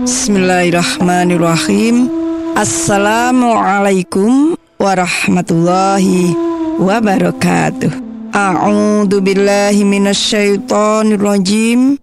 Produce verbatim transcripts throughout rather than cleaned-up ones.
Bismillahirrahmanirrahim. Assalamualaikum warahmatullahi wabarakatuh. A'udzu billahi minasyaitonir rajim.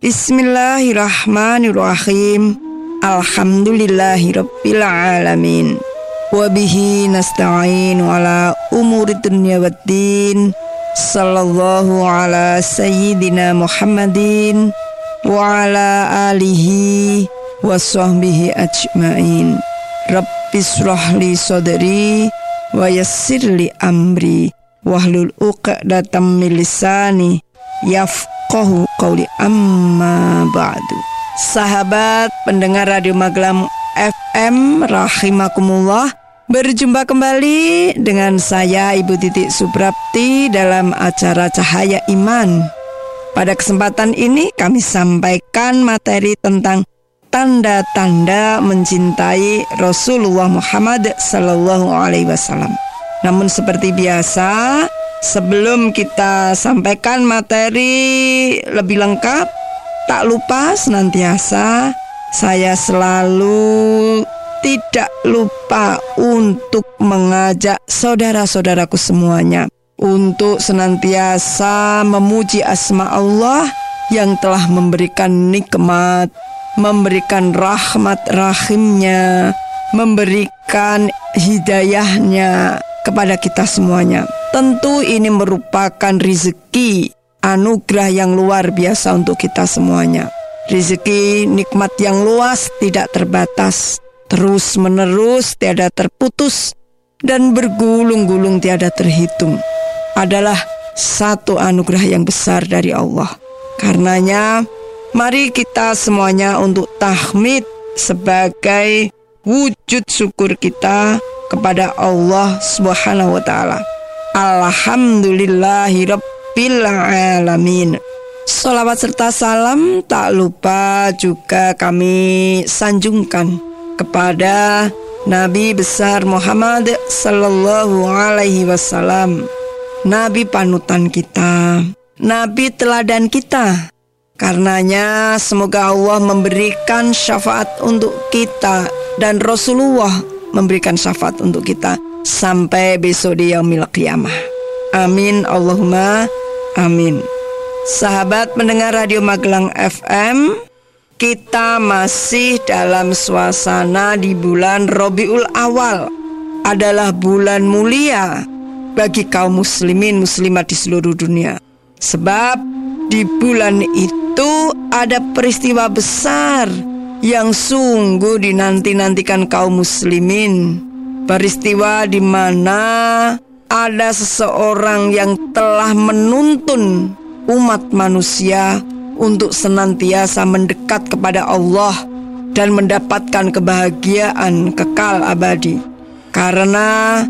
Bismillahirrahmanirrahim. Alhamdulillahirabbil alamin. Wa bihi nasta'inu ala umuri dunya waddin. Sallallahu ala sayyidina Muhammadin wa ala alihi wa sahbihi ajma'in. Rabbis shrahli sadri wa yassirli amri wahlul uqdatam min lisani yafqahu qawli, amma ba'du. Sahabat pendengar Radio Magelang F M rahimakumullah, berjumpa kembali dengan saya Ibu Titik Suprapti dalam acara Cahaya Iman. Pada kesempatan ini kami sampaikan materi tentang tanda-tanda mencintai Rasulullah Muhammad sallallahu alaihi wasallam. Namun seperti biasa, sebelum kita sampaikan materi lebih lengkap, tak lupa senantiasa saya selalu tidak lupa untuk mengajak saudara-saudaraku semuanya untuk senantiasa memuji asma Allah yang telah memberikan nikmat, memberikan rahmat rahimnya, memberikan hidayahnya kepada kita semuanya. Tentu ini merupakan rezeki, anugerah yang luar biasa untuk kita semuanya. Rezeki nikmat yang luas, tidak terbatas, terus menerus, tiada terputus, dan bergulung-gulung tiada terhitung. Adalah satu anugerah yang besar dari Allah. Karenanya mari kita semuanya untuk tahmid sebagai wujud syukur kita kepada Allah Subhanahu wa taala. Alhamdulillahirabbil alamin. Shalawat serta salam tak lupa juga kami sanjungkan kepada Nabi besar Muhammad sallallahu alaihi wasallam, Nabi panutan kita, Nabi teladan kita. Karenanya semoga Allah memberikan syafaat untuk kita dan Rasulullah memberikan syafaat untuk kita sampai besok di yaumil qiyamah. Amin Allahumma amin. Sahabat pendengar Radio Magelang F M, kita masih dalam suasana di bulan Rabiul Awal. Adalah bulan mulia bagi kaum muslimin muslimat di seluruh dunia. Sebab di bulan itu ada peristiwa besar yang sungguh dinanti-nantikan kaum muslimin. Peristiwa di mana ada seseorang yang telah menuntun umat manusia untuk senantiasa mendekat kepada Allah dan mendapatkan kebahagiaan kekal abadi, karena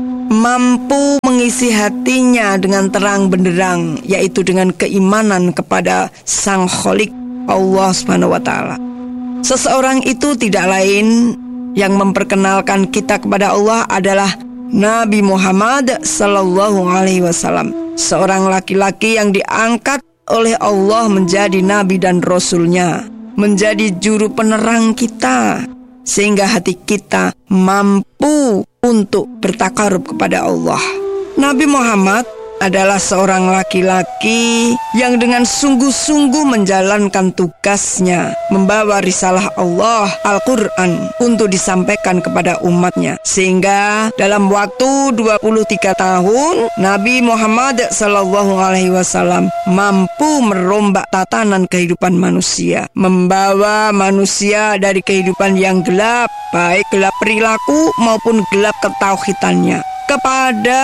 mampu mengisi hatinya dengan terang benderang, yaitu dengan keimanan kepada Sang Khalik Allah Subhanahu wa taala. Seseorang itu tidak lain yang memperkenalkan kita kepada Allah adalah Nabi Muhammad sallallahu alaihi wasallam, seorang laki-laki yang diangkat oleh Allah menjadi nabi dan rasulnya, menjadi juru penerang kita, sehingga hati kita mampu untuk bertakarub kepada Allah. Nabi Muhammad adalah seorang laki-laki yang dengan sungguh-sungguh menjalankan tugasnya, membawa risalah Allah Al-Quran untuk disampaikan kepada umatnya. Sehingga dalam waktu dua puluh tiga tahun, Nabi Muhammad sallallahu alaihi wasallam mampu merombak tatanan kehidupan manusia, membawa manusia dari kehidupan yang gelap, baik gelap perilaku maupun gelap ketauhidannya, kepada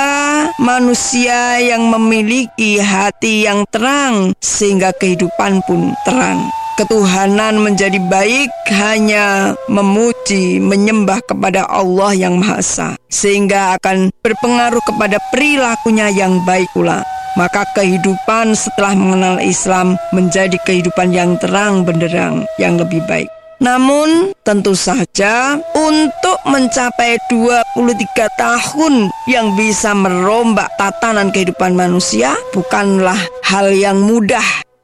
manusia yang memiliki hati yang terang, sehingga kehidupan pun terang. Ketuhanan menjadi baik hanya memuji, menyembah kepada Allah yang Maha Esa, sehingga akan berpengaruh kepada perilakunya yang baik pula. Maka kehidupan setelah mengenal Islam menjadi kehidupan yang terang benderang, yang lebih baik. Namun tentu saja untuk mencapai dua puluh tiga tahun yang bisa merombak tatanan kehidupan manusia bukanlah hal yang mudah.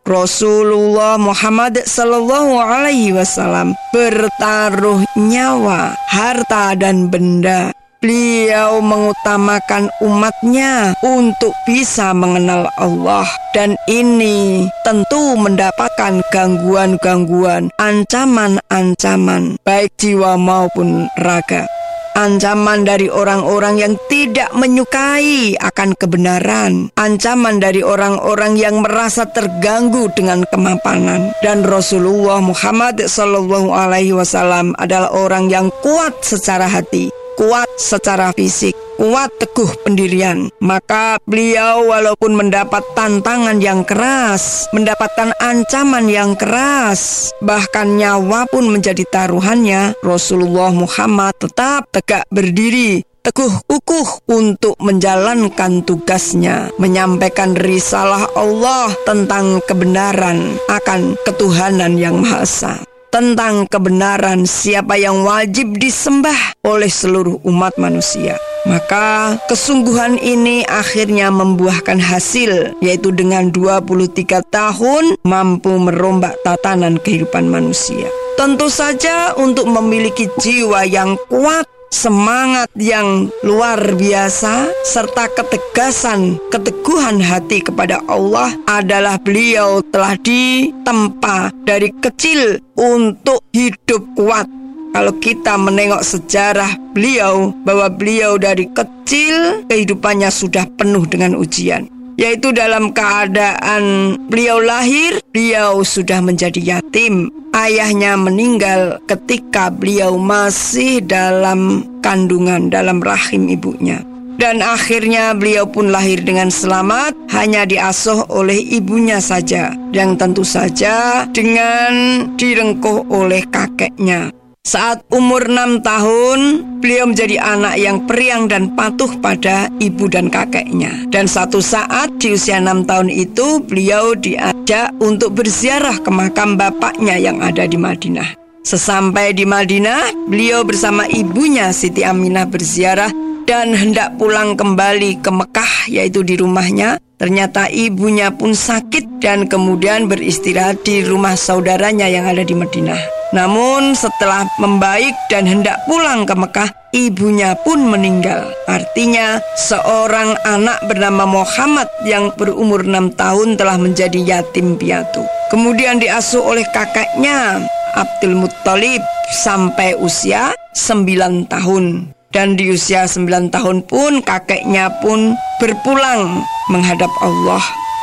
Rasulullah Muhammad Sallallahu Alaihi Wasallam bertaruh nyawa, harta dan benda. Beliau mengutamakan umatnya untuk bisa mengenal Allah, dan ini tentu mendapatkan gangguan-gangguan, ancaman-ancaman baik jiwa maupun raga. Ancaman dari orang-orang yang tidak menyukai akan kebenaran, ancaman dari orang-orang yang merasa terganggu dengan kemapanan. Dan Rasulullah Muhammad Sallallahu Alaihi Wasallam adalah orang yang kuat secara hati, kuat secara fisik, kuat teguh pendirian. Maka beliau walaupun mendapat tantangan yang keras, mendapatkan ancaman yang keras, bahkan nyawa pun menjadi taruhannya, Rasulullah Muhammad tetap tegak berdiri, teguh kukuh untuk menjalankan tugasnya, menyampaikan risalah Allah tentang kebenaran akan ketuhanan yang Maha Esa, tentang kebenaran siapa yang wajib disembah oleh seluruh umat manusia. Maka kesungguhan ini akhirnya membuahkan hasil, yaitu dengan dua puluh tiga tahun mampu merombak tatanan kehidupan manusia. Tentu saja untuk memiliki jiwa yang kuat, semangat yang luar biasa, serta ketegasan, keteguhan hati kepada Allah adalah beliau telah ditempa dari kecil untuk hidup kuat. Kalau kita menengok sejarah beliau, bahwa beliau dari kecil kehidupannya sudah penuh dengan ujian, yaitu dalam keadaan beliau lahir, beliau sudah menjadi yatim. Ayahnya meninggal ketika beliau masih dalam kandungan, dalam rahim ibunya. Dan akhirnya beliau pun lahir dengan selamat, hanya diasuh oleh ibunya saja, yang tentu saja dengan direngkuh oleh kakeknya. Saat umur enam tahun, beliau menjadi anak yang periang dan patuh pada ibu dan kakeknya. Dan satu saat di usia enam tahun itu, beliau diajak untuk berziarah ke makam bapaknya yang ada di Madinah. Sesampai di Madinah, beliau bersama ibunya Siti Aminah berziarah dan hendak pulang kembali ke Mekah, yaitu di rumahnya. Ternyata ibunya pun sakit dan kemudian beristirahat di rumah saudaranya yang ada di Madinah. Namun setelah membaik dan hendak pulang ke Mekah, ibunya pun meninggal. Artinya seorang anak bernama Muhammad yang berumur enam tahun telah menjadi yatim piatu. Kemudian diasuh oleh kakeknya Abdul Muttalib sampai usia sembilan tahun. Dan di usia sembilan tahun pun kakeknya pun berpulang menghadap Allah.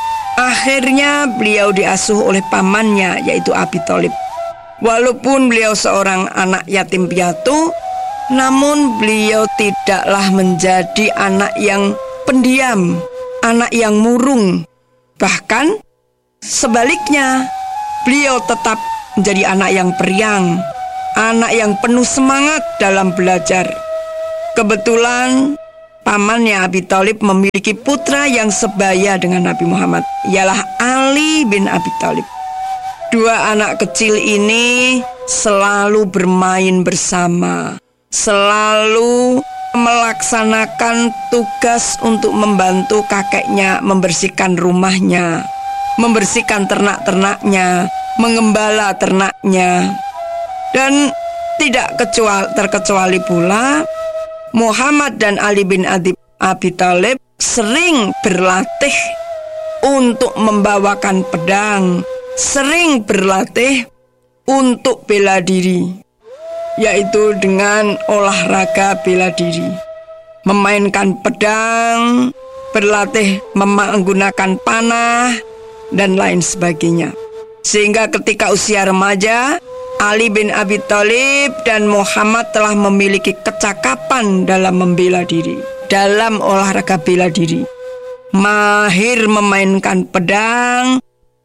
Akhirnya beliau diasuh oleh pamannya, yaitu Abi Thalib. Walaupun beliau seorang anak yatim piatu, namun beliau tidaklah menjadi anak yang pendiam, anak yang murung. Bahkan sebaliknya, beliau tetap menjadi anak yang periang, anak yang penuh semangat dalam belajar. Kebetulan pamannya Abi Thalib memiliki putra yang sebaya dengan Nabi Muhammad, ialah Ali bin Abi Thalib. Dua anak kecil ini selalu bermain bersama, selalu melaksanakan tugas untuk membantu kakeknya membersihkan rumahnya, membersihkan ternak-ternaknya, mengembala ternaknya. Dan tidak kecuali, terkecuali pula Muhammad dan Ali bin Abi Thalib sering berlatih untuk membawakan pedang, sering berlatih untuk bela diri, yaitu dengan olahraga bela diri, memainkan pedang, berlatih menggunakan panah, dan lain sebagainya. Sehingga ketika usia remaja, Ali bin Abi Thalib dan Muhammad telah memiliki kecakapan dalam membela diri, dalam olahraga bela diri. Mahir memainkan pedang,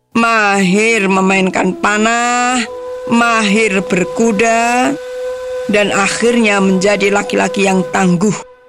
mahir memainkan panah, mahir berkuda, dan akhirnya menjadi laki-laki yang tangguh.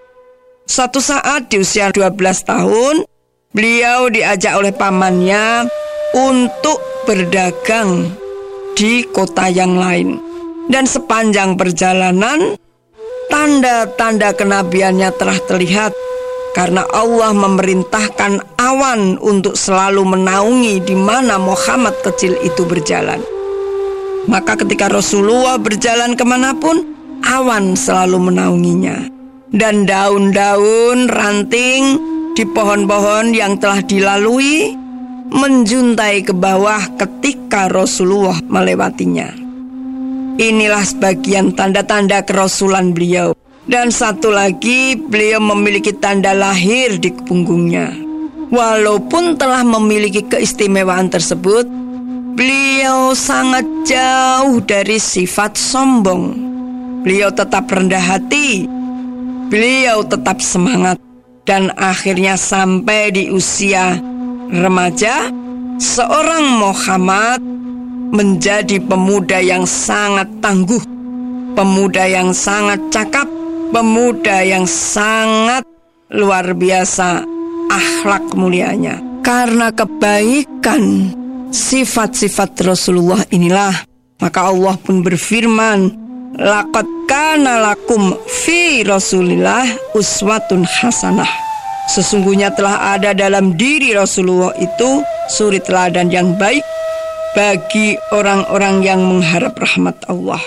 Suatu saat di usia dua belas tahun, beliau diajak oleh pamannya untuk berdagang di kota yang lain. Dan sepanjang perjalanan, tanda-tanda kenabiannya telah terlihat, karena Allah memerintahkan awan untuk selalu menaungi di mana Muhammad kecil itu berjalan. Maka ketika Rasulullah berjalan kemanapun, awan selalu menaunginya. Dan daun-daun ranting di pohon-pohon yang telah dilalui menjuntai ke bawah ketika Rasulullah melewatinya. Inilah sebagian tanda-tanda kerasulan beliau. Dan satu lagi, beliau memiliki tanda lahir di punggungnya. Walaupun telah memiliki keistimewaan tersebut, beliau sangat jauh dari sifat sombong. Beliau tetap rendah hati, beliau tetap semangat. Dan akhirnya sampai di usia remaja, seorang Muhammad menjadi pemuda yang sangat tangguh, pemuda yang sangat cakap, pemuda yang sangat luar biasa akhlak mulianya. Karena kebaikan sifat-sifat Rasulullah inilah, maka Allah pun berfirman, laqad kana lakum fi Rasulillah uswatun hasanah. Sesungguhnya telah ada dalam diri Rasulullah itu suri teladan yang baik bagi orang-orang yang mengharap rahmat Allah.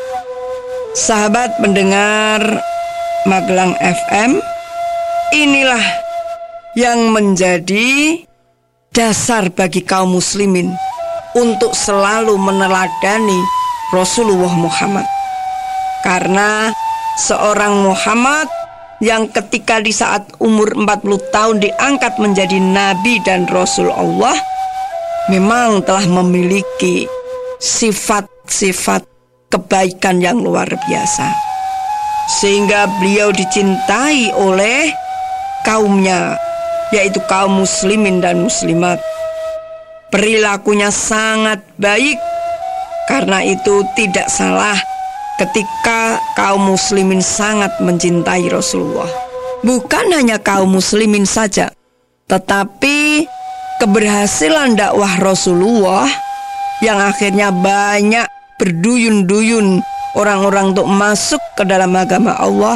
Sahabat pendengar Magelang F M, inilah yang menjadi dasar bagi kaum muslimin untuk selalu meneladani Rasulullah Muhammad. Karena seorang Muhammad yang ketika di saat umur empat puluh tahun diangkat menjadi Nabi dan Rasul Allah, memang telah memiliki sifat-sifat kebaikan yang luar biasa, sehingga beliau dicintai oleh kaumnya, yaitu kaum muslimin dan muslimat. Perilakunya sangat baik, karena itu tidak salah ketika kaum muslimin sangat mencintai Rasulullah. Bukan hanya kaum muslimin saja, tetapi keberhasilan dakwah Rasulullah yang akhirnya banyak berduyun-duyun orang-orang untuk masuk ke dalam agama Allah,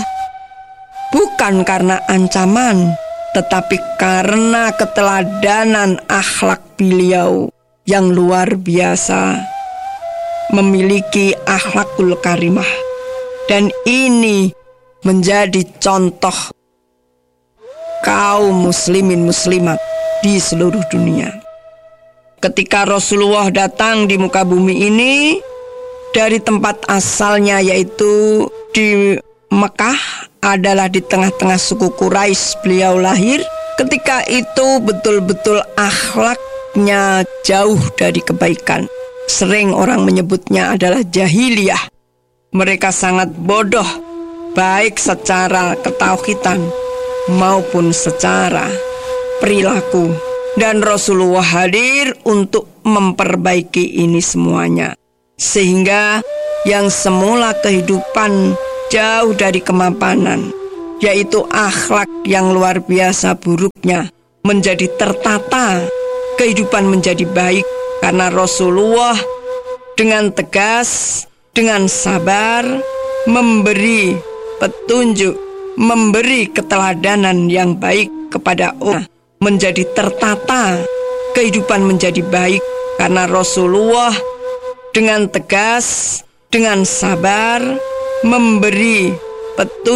bukan karena ancaman, tetapi karena keteladanan akhlak beliau yang luar biasa, memiliki akhlakul karimah. Dan ini menjadi contoh kaum muslimin muslimat di seluruh dunia. Ketika Rasulullah datang di muka bumi ini dari tempat asalnya, yaitu di Mekah, adalah di tengah-tengah suku Quraisy beliau lahir. Ketika itu betul-betul akhlaknya jauh dari kebaikan. Sering orang menyebutnya adalah jahiliyah. Mereka sangat bodoh, baik secara ketauhidan maupun secara perilaku. Dan Rasulullah hadir untuk memperbaiki ini semuanya, sehingga yang semula kehidupan jauh dari kemapanan, yaitu akhlak yang luar biasa buruknya, menjadi tertata, kehidupan menjadi baik. Karena Rasulullah dengan tegas, dengan sabar, memberi petunjuk, memberi keteladanan yang baik kepada orang, menjadi tertata, kehidupan menjadi baik. Karena Rasulullah dengan tegas, dengan sabar, memberi petunjuk,